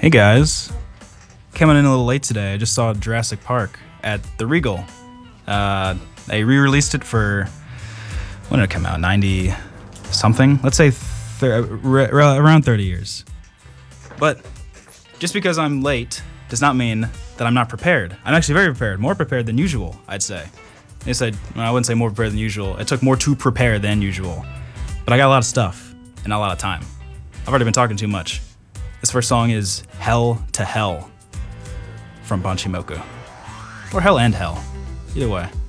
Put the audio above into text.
Hey guys, coming in a little late today. I just saw Jurassic Park at the Regal. They re-released it for, when did it come out? 90 something? Let's say around 30 years. But just because I'm late does not mean that I'm not prepared. I'm actually very prepared, more prepared than usual, I'd say. I wouldn't say more prepared than usual. It took more to prepare than usual. But I got a lot of stuff and not a lot of time. I've already been talking too much. This first song is Hell to Hell from Banshee Moku. Or Hell and Hell. Either way.